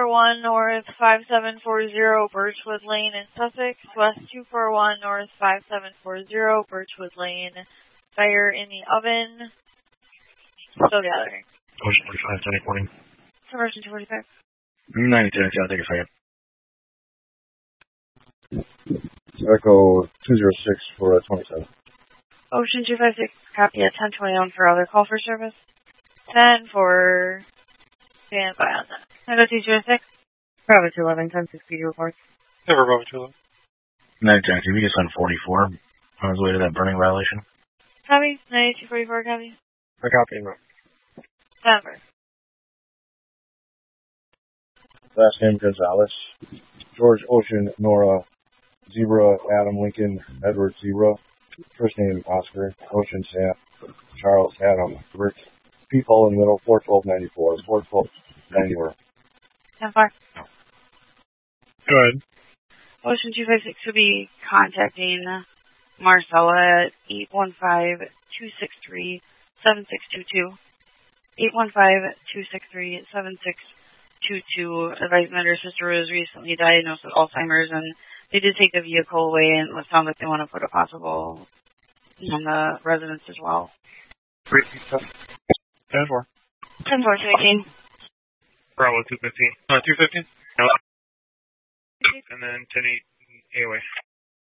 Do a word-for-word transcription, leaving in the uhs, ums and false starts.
four one North five seven four zero Birchwood Lane in Sussex. West two four one North five seven four zero Birchwood Lane. Fire in the oven. Still gathering. Ocean forty-five, ten forty. Submersion two forty-five. ninety-two, I'll take a second. Echo two zero six for uh, twenty-seven. Ocean two five six, copy at ten twenty-one for other call for service. ten for standby on that. Echo two zero six. Bravo two eleven, ten sixty reports. Never Bravo two eleven. ninety-two, T V is on forty-four. On his way to that burning violation. Copy, ninety-two forty-four, copy. I copy him. Denver. Last name Gonzalez. George Ocean Nora Zebra Adam Lincoln Edward Zebra. First name Oscar Ocean Sam Charles Adam Rick People in the middle four twelve ninety four four twelve ninety four. ten five. Go ahead. Ocean two five six will be contacting Marcella at eight one five two six three seven six two two. eight one five two six three seven six two two. Advisement that her sister was recently diagnosed with Alzheimer's, and they did take the vehicle away, and it sounds like they want to put a possible on the residence as well. Three, ten four. ten four fifteen. Bravo two fifteen. Uh, two fifteen? No. And then ten eight A O A.